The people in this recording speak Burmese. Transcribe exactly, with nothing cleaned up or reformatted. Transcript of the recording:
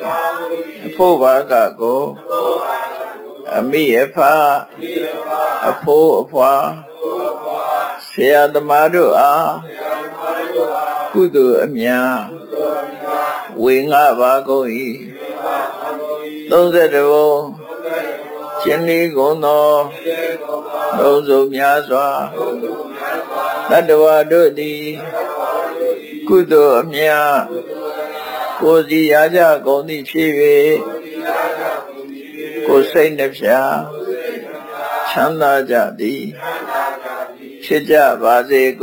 အဖို့ဘာကကိုအမိအဖအဖိုးအဖွာဆရာသမားတို့အားကုသိုလ်အမြတ်ဝေငှပါကုန်၏သုံးဆယ်တဘုံကျင်းလေးကုန်သောလုံးစုံများစွာတတ္တဝါတို့သည်ကုသိုလ်အမြတ်ကိုယ်စီရကြကုန်သည်ဖြစ်၍ကိုယ်စိတ်နှပြချမ်းသာကြသည်ဖြစ်ကြပါစေ